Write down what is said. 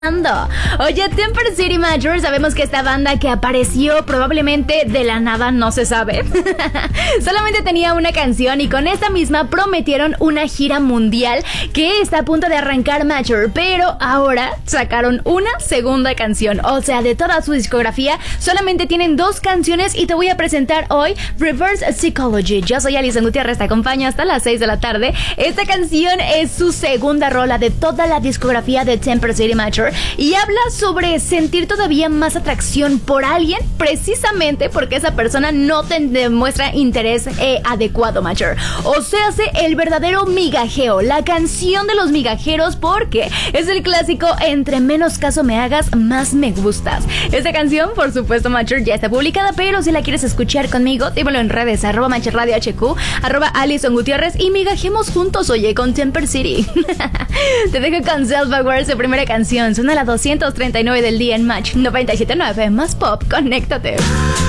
Oye, Temper City Major, sabemos que esta banda que apareció probablemente de la nada, no se sabe. Solamente tenía una canción y con esta misma prometieron una gira mundial que está a punto de arrancar, Major, pero ahora sacaron una segunda canción. O sea, de toda su discografía solamente tienen 2 canciones y te voy a presentar hoy Reverse Psychology. Yo soy Alison Gutiérrez, te acompaño hasta las 6 de la tarde. Esta canción es su segunda rola de toda la discografía de Temper City Major y habla sobre sentir todavía más atracción por alguien precisamente porque esa persona no te demuestra interés adecuado, Major. O sea, hace el verdadero migajeo, la canción de los migajeros, porque es el clásico entre menos caso me hagas, más me gustas. Esta canción, por supuesto, Major, ya está publicada, pero si la quieres escuchar conmigo, dímelo en redes, @MajorRadioHQ, @Alison Gutiérrez y migajemos juntos, oye, con Temper City. Te dejo con Self-Aware, su primera canción. Suena a la 239 del día en Match 97.9, más pop, conéctate.